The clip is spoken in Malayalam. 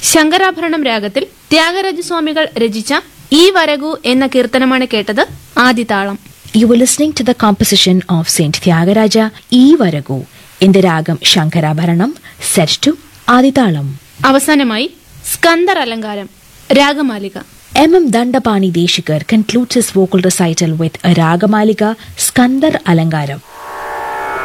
ശങ്കരാഭരണം രാഗത്തിൽ ത്യാഗരാജസ്വാമികൾ രചിച്ച ഈ വരകു എന്ന കീർത്തനമാണ് കേട്ടത്. ആദിതാളം. You were listening to the composition of Saint Tyagaraja E Varagu in the ragam Shankarabharanam set to Adithalam. അവസാനമായി സ്കന്ദർ അലങ്കാരം ragamalika. M. Dandapani Deshikar concludes his vocal recital with a Ragamalika Skandar Alangaram.